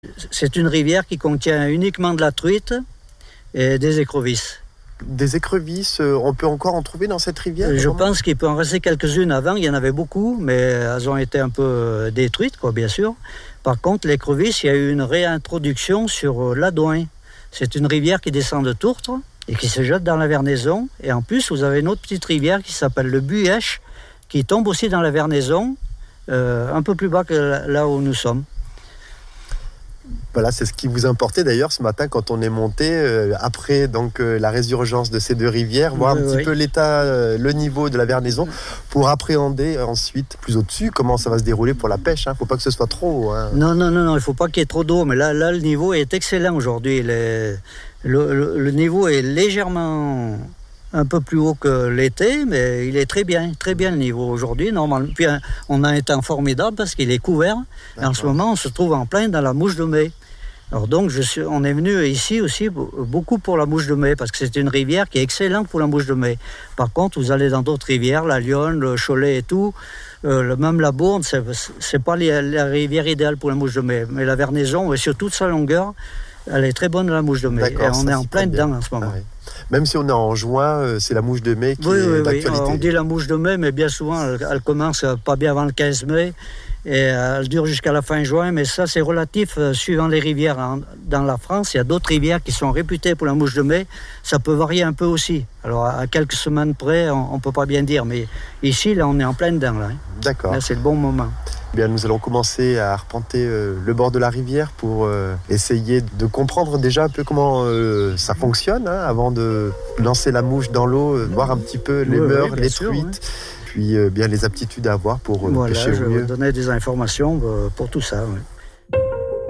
C'est une rivière qui contient uniquement de la truite et des écrevisses. Des écrevisses, on peut encore en trouver dans cette rivière? Je pense qu'il peut en rester quelques-unes. Avant, il y en avait beaucoup, mais elles ont été un peu détruites, bien sûr. Par contre, l'écrevisse, il y a eu une réintroduction sur l'Adouin. C'est une rivière qui descend de Tourtre et qui se jette dans la Vernaison. Et en plus, vous avez une autre petite rivière qui s'appelle le Buèche, qui tombe aussi dans la Vernaison, un peu plus bas que là où nous sommes. Voilà, c'est ce qui vous importait d'ailleurs ce matin quand on est monté, après la résurgence de ces deux rivières, voir un petit peu l'état, le niveau de la Vernaison, pour appréhender ensuite, plus au-dessus, comment ça va se dérouler pour la pêche. Il ne faut pas que ce soit trop haut. Non, il ne faut pas qu'il y ait trop d'eau, mais là, le niveau est excellent aujourd'hui. Le niveau est légèrement un peu plus haut que l'été, mais il est très bien le niveau aujourd'hui. Normalement, puis on a un temps formidable parce qu'il est couvert. Et en ce moment, on se trouve en plein dans la mouche de mai. Alors donc, on est venu ici aussi beaucoup pour la mouche de mai, parce que c'est une rivière qui est excellente pour la mouche de mai. Par contre, vous allez dans d'autres rivières, la Lyonne, le Cholet et tout, même la Bourne, c'est pas la rivière idéale pour la mouche de mai. Mais la Vernaison, et sur toute sa longueur, elle est très bonne la mouche de mai. Et on est en plein dedans en ce moment. Même si on est en juin, c'est la mouche de mai qui est d'actualité. Oui, on dit la mouche de mai, mais bien souvent, elle commence pas bien avant le 15 mai. Et elle dure jusqu'à la fin juin, mais ça c'est relatif suivant les rivières. Dans la France, il y a d'autres rivières qui sont réputées pour la mouche de mai. Ça peut varier un peu aussi. Alors à quelques semaines près, on ne peut pas bien dire. Mais ici, là, on est en plein dedans. Là. D'accord. Là, c'est le bon moment. Bien, nous allons commencer à arpenter le bord de la rivière pour essayer de comprendre déjà un peu comment ça fonctionne, avant de lancer la mouche dans l'eau, voir un petit peu les mœurs, les truites. Puis bien les aptitudes à avoir pour pêcher au mieux. Je vais donner des informations pour tout ça. Oui.